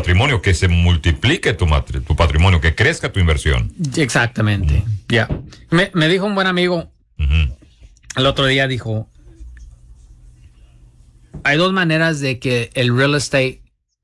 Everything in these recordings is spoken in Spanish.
patrimonio, que se multiplique tu patrimonio, que crezca tu inversión. Exactamente. Ya. Me dijo un buen amigo el otro día, dijo, hay dos maneras de que el real estate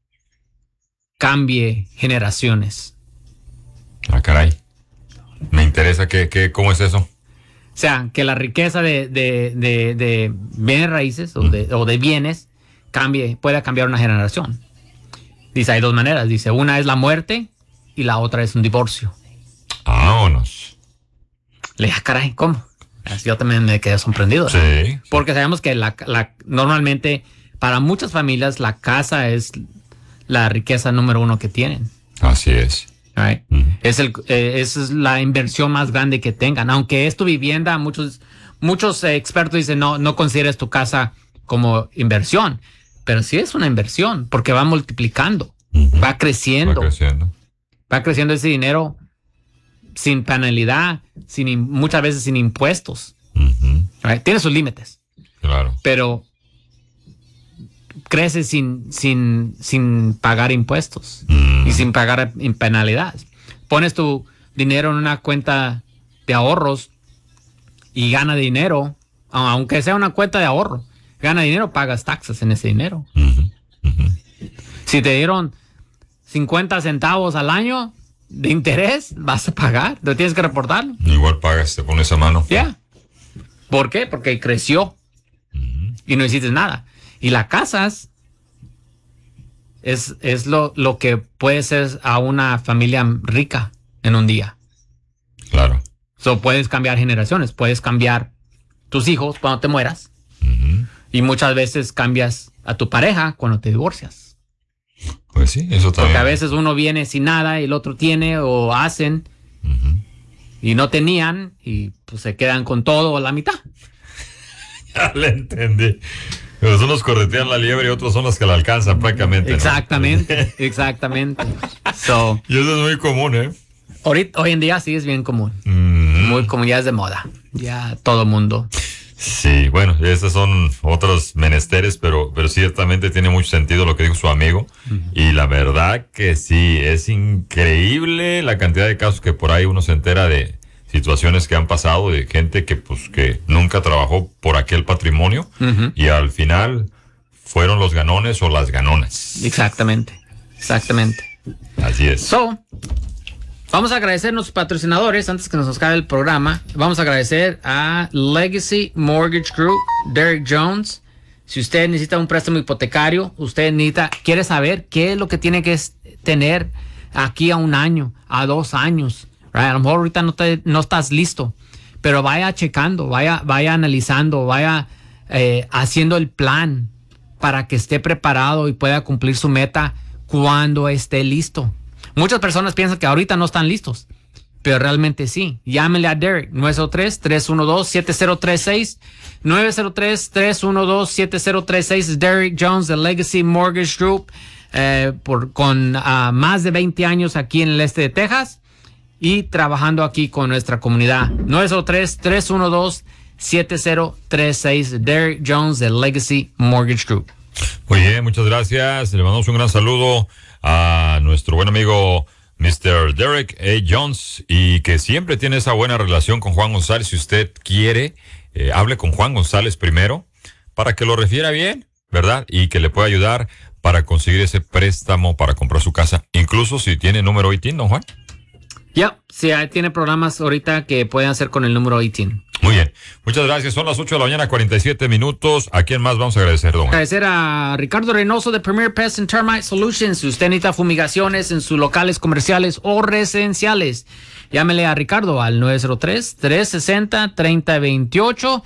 cambie generaciones. Ah, caray. Me interesa ¿cómo es eso? O sea, que la riqueza de bienes raíces o de bienes pueda cambiar una generación. Dice, hay dos maneras. Dice, una es la muerte y la otra es un divorcio. Vámonos. Le dije, caray, ¿cómo? Yo también me quedé sorprendido. Sí. Porque sabemos que normalmente para muchas familias la casa es la riqueza número uno que tienen. Así es. Right? Esa es la inversión más grande que tengan. Aunque es tu vivienda, muchos expertos dicen no consideres tu casa como inversión. Pero sí es una inversión porque va multiplicando, va creciendo. Va creciendo ese dinero sin penalidad, muchas veces sin impuestos. Right? Tiene sus límites. Claro. Pero crece sin pagar impuestos y sin pagar penalidades. Pones tu dinero en una cuenta de ahorros y gana dinero, aunque sea una cuenta de ahorro, gana dinero, pagas taxas en ese dinero. Si te dieron 50 centavos al año de interés, vas a pagar, te tienes que reportarlo. Igual pagas, te pones a mano. Ya. ¿Por qué? Porque creció y no hiciste nada. Y las casas es lo que puede ser a una familia rica en un día. Claro. Puedes cambiar generaciones, puedes cambiar tus hijos cuando te mueras. Y muchas veces cambias a tu pareja cuando te divorcias. Pues sí, eso también. Porque a veces uno viene sin nada y el otro tiene o hacen y no tenían y pues se quedan con todo a la mitad. Ya le entendí. Pero unos corretean la liebre y otros son los que la alcanzan prácticamente. Exactamente, ¿no? Exactamente. Y eso es muy común, ¿eh? Hoy en día sí es bien común. Muy común, ya es de moda. Ya todo mundo. Sí, bueno, estos son otros menesteres, pero ciertamente tiene mucho sentido lo que dijo su amigo. Y la verdad que sí, es increíble la cantidad de casos que por ahí uno se entera de situaciones que han pasado, de gente que nunca trabajó por aquel patrimonio y al final fueron los ganones o las ganonas. Exactamente. Así es. Vamos a agradecer a nuestros patrocinadores antes que nos acabe el programa. Vamos a agradecer a Legacy Mortgage Group, Derek Jones. Si usted necesita un préstamo hipotecario, quiere saber qué es lo que tiene que tener aquí a 1 año, a 2 años. Right? A lo mejor ahorita no estás listo, pero vaya checando, vaya analizando, vaya haciendo el plan para que esté preparado y pueda cumplir su meta cuando esté listo. Muchas personas piensan que ahorita no están listos, pero realmente sí. Llámenle a Derek, 903-312-7036. 903-312-7036. Derek Jones de Legacy Mortgage Group, con más de 20 años aquí en el este de Texas y trabajando aquí con nuestra comunidad. 903-312-7036. Derek Jones de Legacy Mortgage Group. Muy bien, muchas gracias. Le mandamos un gran saludo a nuestro buen amigo Mr. Derek A. Jones, y que siempre tiene esa buena relación con Juan González. Si usted quiere, hable con Juan González primero para que lo refiera bien, ¿verdad? Y que le pueda ayudar para conseguir ese préstamo para comprar su casa, incluso si tiene número ITIN, ¿no, Juan? Sí, tiene programas ahorita que pueden hacer con el número ITIN. Muy bien, muchas gracias. Son las 8 de la mañana, 47 minutos. ¿A quién más vamos a agradecer, don? Agradecer a Ricardo Reynoso de Premier Pest and Termite Solutions. Si usted necesita fumigaciones en sus locales comerciales o residenciales, llámele a Ricardo al 903-360-3028.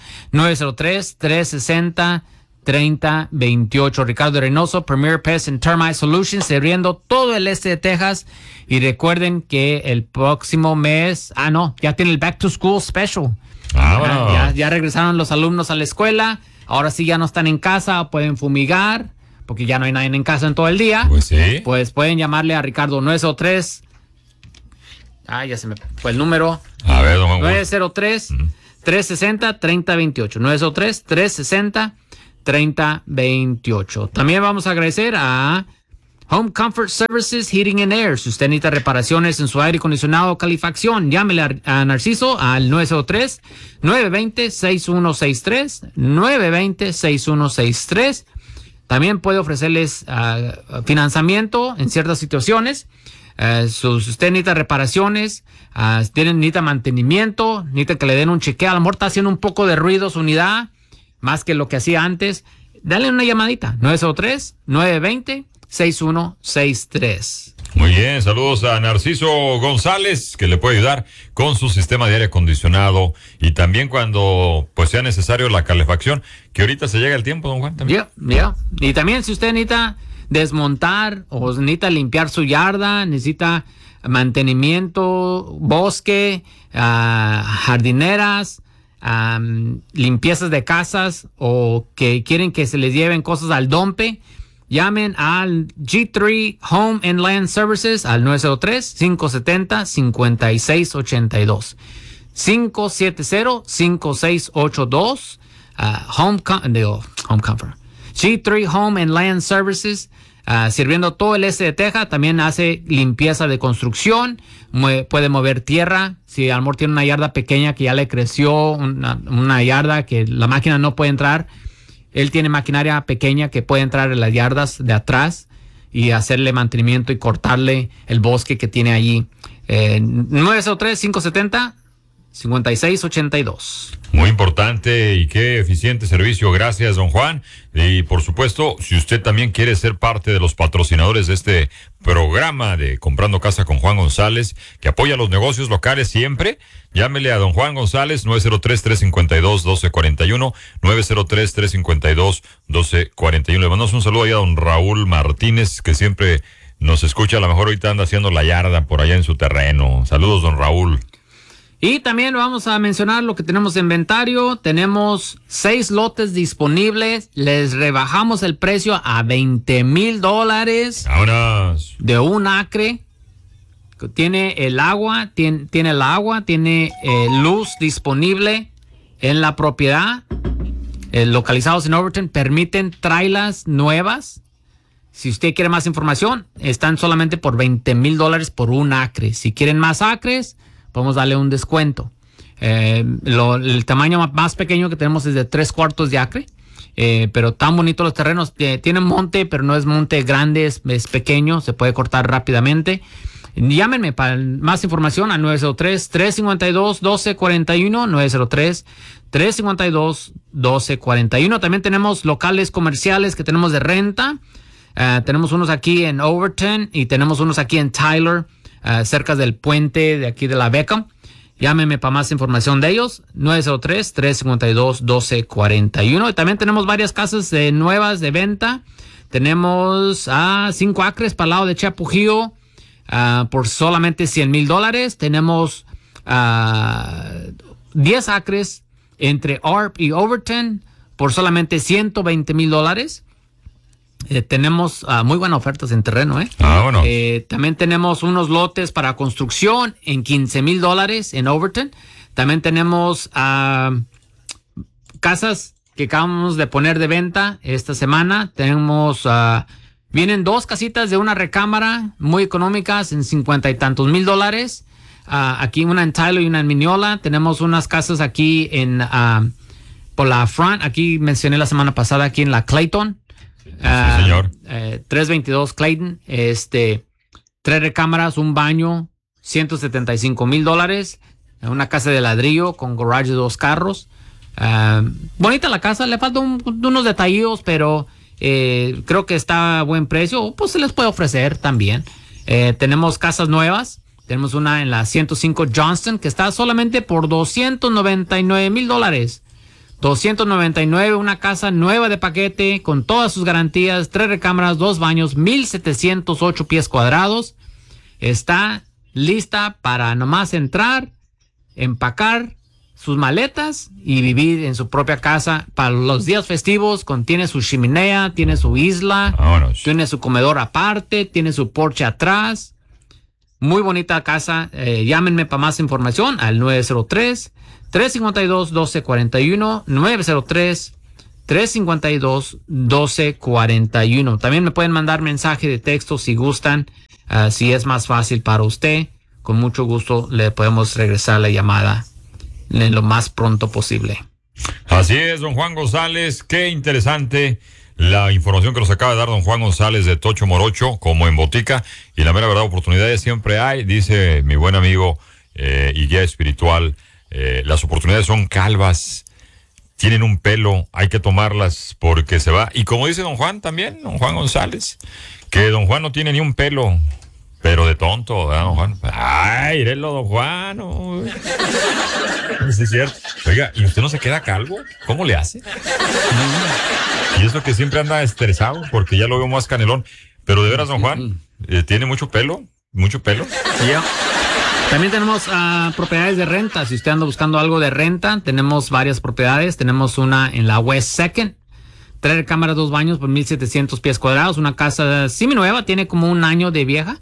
903-360-3028. Ricardo Reynoso, Premier Pest and Termite Solutions, sirviendo todo el este de Texas. Y recuerden que el próximo mes, ya tiene el Back to School Special. Ya regresaron los alumnos a la escuela. Ahora sí ya no están en casa, pueden fumigar, porque ya no hay nadie en casa en todo el día. Pues sí. Pues pueden llamarle a Ricardo 903. Ya se me fue el número. A ver, don 903-360-3028. 903-360-3028. También vamos a agradecer a Home Comfort Services, Heating and Air. Si usted necesita reparaciones en su aire acondicionado o calefacción, llámele a Narciso al 903-920-6163. 920-6163. También puede ofrecerles financiamiento en ciertas situaciones. Si usted necesita reparaciones, necesita mantenimiento, necesita que le den un chequeo, a lo mejor está haciendo un poco de ruido su unidad, más que lo que hacía antes, dale una llamadita, 903-920-6163. Muy bien, saludos a Narciso González, que le puede ayudar con su sistema de aire acondicionado y también cuando pues sea necesario la calefacción, que ahorita se llega el tiempo, don Juan. También. Y también si usted necesita desmontar o necesita limpiar su yarda, necesita mantenimiento, bosque, jardineras, limpiezas de casas o que quieren que se les lleven cosas al dompe, llamen al G3 Home and Land Services al 903-570-5682. 570-5682. Home Comfort. G3 Home and Land Services, sirviendo todo el este de Texas. También hace limpieza de construcción, puede mover tierra. Si a lo mejor tiene una yarda pequeña que ya le creció, una yarda que la máquina no puede entrar, él tiene maquinaria pequeña que puede entrar en las yardas de atrás y hacerle mantenimiento y cortarle el bosque que tiene allí. 903-570-5682. Muy importante y qué eficiente servicio. Gracias, don Juan. Y por supuesto, si usted también quiere ser parte de los patrocinadores de este programa de Comprando Casa con Juan González, que apoya los negocios locales siempre, llámele a don Juan González, 903-352-1241, 903-352-1241. Le mandamos un saludo ahí a don Raúl Martínez, que siempre nos escucha. A lo mejor ahorita anda haciendo la yarda por allá en su terreno. Saludos, don Raúl. Y también vamos a mencionar lo que tenemos en inventario. Tenemos 6 lotes disponibles. Les rebajamos el precio a $20,000. ¡Vámonos! De un acre. Tiene el agua, tiene luz disponible en la propiedad. Localizados en Overton, permiten trailers nuevas. Si usted quiere más información, están solamente por $20,000 por un acre. Si quieren más acres, podemos darle un descuento. El tamaño más pequeño que tenemos es de 3/4 de acre, pero tan bonitos los terrenos. Tienen monte, pero no es monte grande, es pequeño, se puede cortar rápidamente. Llámenme para más información al 903-352-1241, 903-352-1241. También tenemos locales comerciales que tenemos de renta. Tenemos unos aquí en Overton y tenemos unos aquí en Tyler, cerca del puente de aquí de la Beckham. Llámeme para más información de ellos, 903-352-1241. Y también tenemos varias casas nuevas de venta. Tenemos 5 acres para el lado de Chapujillo por solamente $100,000. Tenemos 10 acres entre ARP y Overton por solamente $120,000. Tenemos muy buenas ofertas en terreno, Bueno. También tenemos unos lotes para construcción en $15,000 en Overton. También tenemos casas que acabamos de poner de venta esta semana. Tenemos, vienen 2 casitas de una recámara muy económicas en $50 y tantos mil. Aquí una en Tyler y una en Mineola. Tenemos unas casas aquí en por la Front. Aquí mencioné la semana pasada aquí en la Clayton. Sí, señor. 322 Clayton, 3 recámaras, un baño, $175,000, una casa de ladrillo con garage de 2 carros. Bonita la casa, le faltan unos detallitos, pero creo que está a buen precio, pues se les puede ofrecer también. Tenemos casas nuevas, tenemos una en la 105 Johnston que está solamente por $299,000. 299, una casa nueva de paquete con todas sus garantías, 3 recámaras, 2 baños, 1,708 pies cuadrados. Está lista para nomás entrar, empacar sus maletas y vivir en su propia casa para los días festivos. Tiene su chimenea, tiene su isla, Vámonos. tiene su comedor aparte, tiene su porche atrás. Muy bonita casa. Llámenme para más información al 903-352-1241, 352-1241. También me pueden mandar mensaje de texto si gustan, si es más fácil para usted. Con mucho gusto le podemos regresar la llamada en lo más pronto posible. Así es, don Juan González, qué interesante la información que nos acaba de dar don Juan González de Tocho Morocho, como en botica, y la mera verdad, oportunidades siempre hay, dice mi buen amigo y guía espiritual, las oportunidades son calvas, tienen un pelo, hay que tomarlas porque se va, y como dice don Juan también, don Juan González, que don Juan no tiene ni un pelo, pero de tonto, ¿verdad, don Juan? Ay, irélo, don Juan. No. Sí, es cierto. Oiga, ¿y usted no se queda calvo? ¿Cómo le hace? Y eso que siempre anda estresado, porque ya lo veo más canelón. Pero de veras, don Juan, tiene mucho pelo, mucho pelo. Yeah. También tenemos propiedades de renta. Si usted anda buscando algo de renta, tenemos varias propiedades. Tenemos una en la West Second. 3 recámaras, 2 baños por 1,700 pies cuadrados. Una casa semi-nueva, tiene como un año de vieja.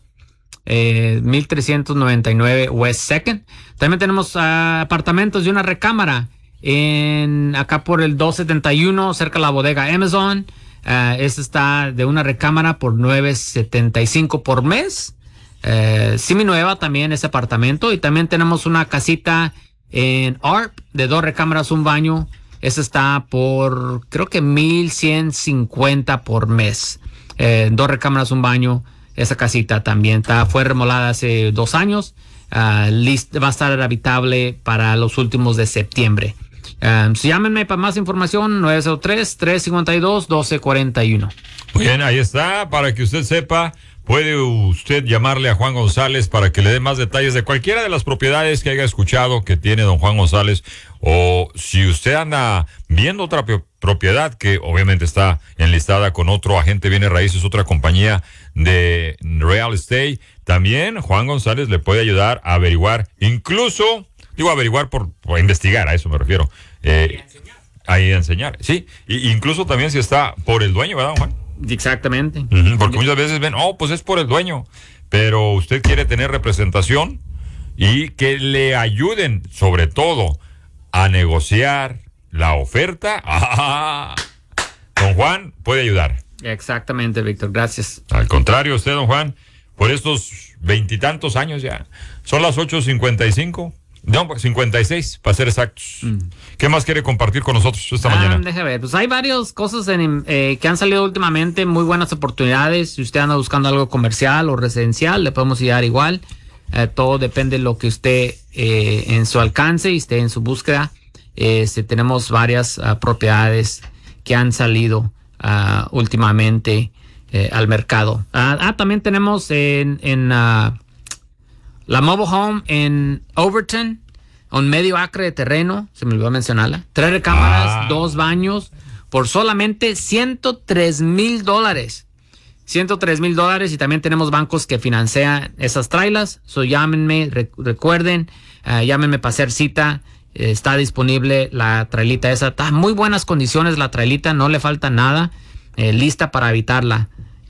1399 West Second. También tenemos apartamentos de una recámara acá por el 271, cerca de la bodega Amazon. Este está de una recámara por $9.75 por mes. Semi-nueva también ese apartamento. Y también tenemos una casita en ARP de 2 recámaras, 1 baño. Ese está por, creo que $1,150 por mes. 2 recámaras, 1 baño. Esa casita también fue remolada hace 2 años. Va a estar habitable para los últimos de septiembre. Llámenme para más información, 903-352-1241. Muy bien, ahí está, para que usted sepa. Puede usted llamarle a Juan González para que le dé más detalles de cualquiera de las propiedades que haya escuchado que tiene don Juan González, o si usted anda viendo otra propiedad que obviamente está enlistada con otro agente bienes raíces, otra compañía de real estate, también Juan González le puede ayudar a averiguar, incluso, averiguar por investigar, a eso me refiero. Ahí enseñar, sí, incluso también si está por el dueño, ¿verdad, don Juan? Exactamente. Porque muchas veces ven, pues es por el dueño, pero usted quiere tener representación y que le ayuden, sobre todo, a negociar la oferta. Don Juan puede ayudar. Exactamente, Víctor, gracias. Al contrario, usted, don Juan, por estos 20 y tantos años ya, son las 8:55. No, 56, para ser exactos. ¿Qué más quiere compartir con nosotros esta mañana? Déjame ver, pues hay varias cosas que han salido últimamente, muy buenas oportunidades. Si usted anda buscando algo comercial o residencial, le podemos ayudar igual. Todo depende de lo que usted en su alcance y esté en su búsqueda. Tenemos varias propiedades que han salido últimamente al mercado. También tenemos en la Mobile Home en Overton, un medio acre de terreno, se me olvidó mencionarla. 3 recámaras, 2 baños, por solamente $103,000. $103,000, y también tenemos bancos que financian esas trailas. Llámenme, recuerden, llámenme para hacer cita. Está disponible la trailita esa. Está en muy buenas condiciones la trailita, no le falta nada. Lista para habitarla.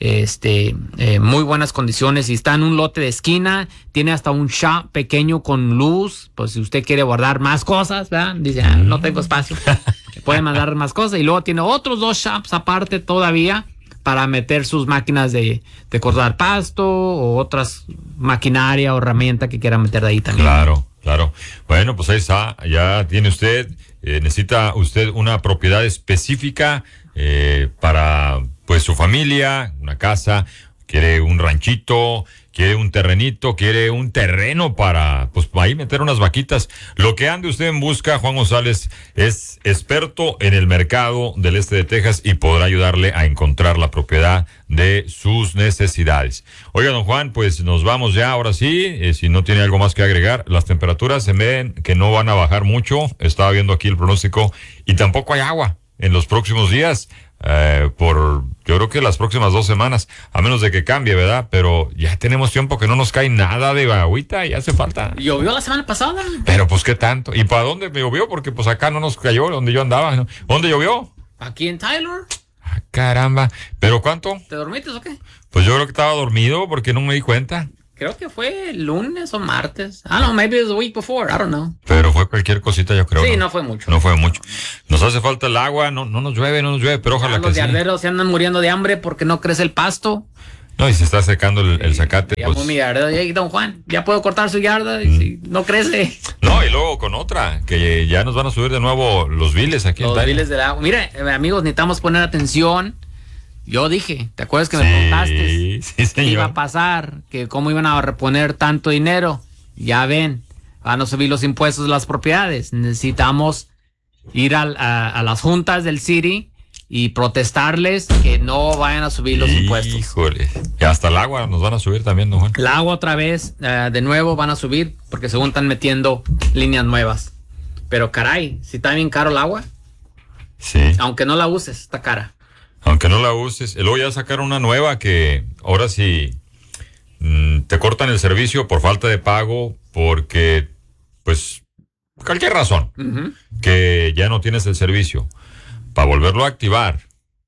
Muy buenas condiciones, y está en un lote de esquina, tiene hasta un shop pequeño con luz, pues si usted quiere guardar más cosas, ¿verdad? Dice, no tengo espacio, puede mandar más cosas, y luego tiene otros 2 shops aparte todavía para meter sus máquinas de cortar pasto o otras maquinaria o herramienta que quiera meter de ahí también. Claro. Bueno, pues ahí está, ya tiene usted, necesita usted una propiedad específica para pues su familia, una casa, quiere un ranchito, quiere un terrenito, quiere un terreno para, pues ahí meter unas vaquitas. Lo que ande usted en busca, Juan González es experto en el mercado del este de Texas y podrá ayudarle a encontrar la propiedad de sus necesidades. Oiga, don Juan, pues nos vamos ya, ahora sí, si no tiene algo más que agregar. Las temperaturas se ven que no van a bajar mucho, estaba viendo aquí el pronóstico, y tampoco hay agua en los próximos días. Yo creo que las próximas 2 semanas, a menos de que cambie, ¿verdad? Pero ya tenemos tiempo que no nos cae nada de agüita y hace falta. Llovió la semana pasada. Pero pues qué tanto. ¿Y para dónde me llovió? Porque pues acá no nos cayó donde yo andaba, ¿no? ¿Dónde llovió? Aquí en Tyler. Caramba. ¿Pero cuánto? ¿Te dormiste o qué? Pues yo creo que estaba dormido porque no me di cuenta. Creo que fue lunes o martes. No, maybe it was the week before. I don't know. Pero fue cualquier cosita, yo creo. Sí, no fue mucho. No fue mucho. Nos hace falta el agua, no nos llueve, pero ojalá que sí. Los yarderos se andan muriendo de hambre porque no crece el pasto. No, y se está secando el zacate. Llamó mi yardero, y don Juan, ya puedo cortar su yarda, y si no crece. No, y luego con otra, que ya nos van a subir de nuevo los biles aquí en Tyler. Los biles del agua. Mira, amigos, necesitamos poner atención. Yo dije, ¿te acuerdas que me preguntaste? Sí, señor. ¿Qué iba a pasar? Que cómo iban a reponer tanto dinero. Ya ven, van a subir los impuestos de las propiedades. Necesitamos ir a las juntas del city y protestarles que no vayan a subir los impuestos. Híjole, y hasta el agua nos van a subir también, don Juan. El agua otra vez, de nuevo van a subir porque según están metiendo líneas nuevas. Pero caray, si está bien caro el agua. Sí. Aunque no la uses, está cara. Aunque no la uses. Luego ya sacaron una nueva que ahora sí te cortan el servicio por falta de pago porque, pues, cualquier razón, que ya no tienes el servicio. Para volverlo a activar,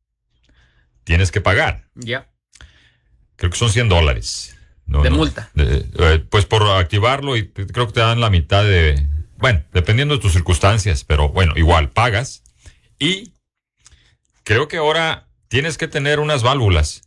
tienes que pagar. Ya. Creo que son $100. De multa. Pues por activarlo y creo que te dan la mitad de... Bueno, dependiendo de tus circunstancias, pero bueno, igual pagas. Y creo que ahora tienes que tener unas válvulas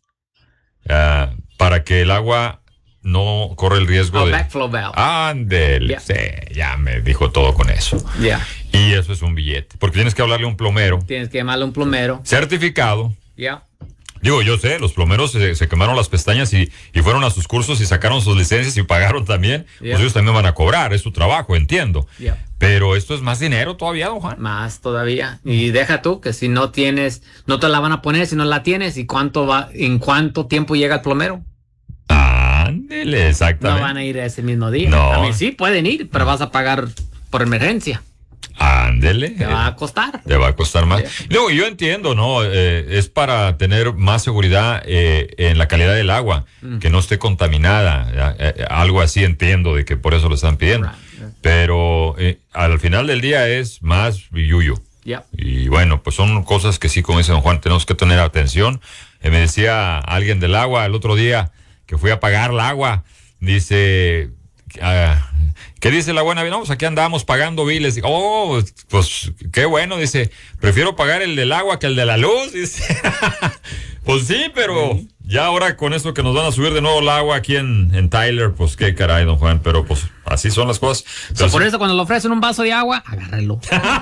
para que el agua no corre el riesgo de... Backflow valve. Ándele. Yeah. Sí, ya me dijo todo con eso. Ya. Yeah. Y eso es un billete, porque tienes que hablarle a un plomero. Tienes que llamarle a un plomero. Certificado. Ya. Yeah. Digo, yo sé, los plomeros se quemaron las pestañas y fueron a sus cursos y sacaron sus licencias y pagaron también. Yeah. Pues ellos también van a cobrar, es su trabajo, entiendo. Yeah. Pero esto es más dinero todavía, don Juan. Más todavía. Y deja tú que si no tienes, no te la van a poner si no la tienes. ¿Y en cuánto tiempo llega el plomero? Ándele, exactamente. No van a ir ese mismo día. No. A mí sí pueden ir, pero vas a pagar por emergencia. Ándele. Te va a costar. Te va a costar más. Yeah. Luego, yo entiendo, ¿no? Es para tener más seguridad en la calidad del agua, que no esté contaminada. Algo así entiendo de que por eso lo están pidiendo. Right. Pero al final del día es más yuyo. Yeah. Y bueno, pues son cosas que sí, como dice don Juan, tenemos que tener atención. Me decía alguien del agua el otro día que fui a pagar el agua. Dice... ¿qué dice la buena vida? No, pues aquí andamos pagando biles. Oh, pues qué bueno, dice, prefiero pagar el del agua que el de la luz, dice. Pues sí, pero ya ahora con eso que nos van a subir de nuevo el agua aquí en Tyler, pues qué caray, don Juan, pero pues así son las cosas. Entonces, por eso cuando le ofrecen un vaso de agua, agárralo.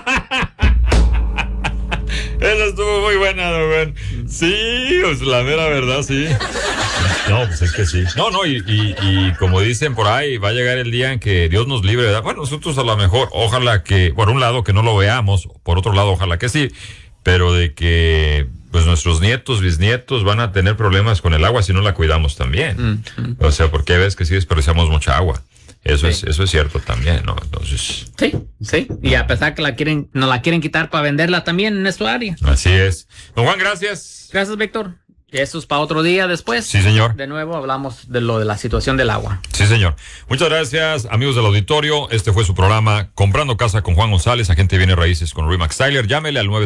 Esa estuvo muy buena, don Juan. Sí, pues la mera verdad, sí. No, pues es que sí. No, y como dicen por ahí, va a llegar el día en que Dios nos libre, ¿verdad? Bueno, nosotros a lo mejor, ojalá que, por un lado, que no lo veamos, por otro lado, ojalá que sí, pero de que, pues nuestros nietos, bisnietos van a tener problemas con el agua si no la cuidamos también. O sea, porque ves que sí desperdiciamos mucha agua. Eso es cierto también, ¿no? Entonces. Sí. Y a pesar que nos la quieren quitar para venderla también en nuestra área. Así es. Don Juan, gracias. Gracias, Víctor. Eso es para otro día después. Sí, señor. De nuevo hablamos de lo de la situación del agua. Sí, señor. Muchas gracias, amigos del auditorio. Este fue su programa Comprando Casa con Juan González, agente de bienes raíces con Remax Tyler. Llámele al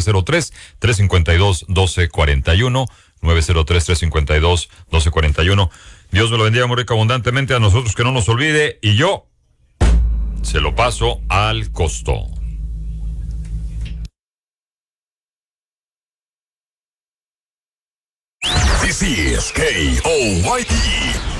903-352-1241. 903-352-1241. Dios me lo bendiga muy rico abundantemente, a nosotros que no nos olvide, y yo se lo paso al costo. This is KOYT